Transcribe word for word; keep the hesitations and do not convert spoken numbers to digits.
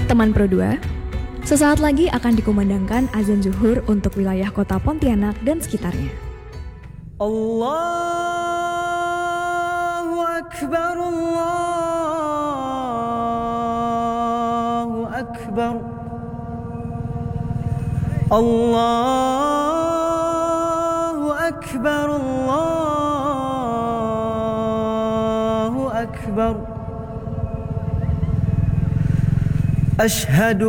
Teman Pro dua, sesaat lagi akan dikumandangkan azan zuhur untuk wilayah kota Pontianak dan sekitarnya. Allahu Akbar, Allahu Akbar, Allahu Akbar, Allahu Akbar. Ashhadu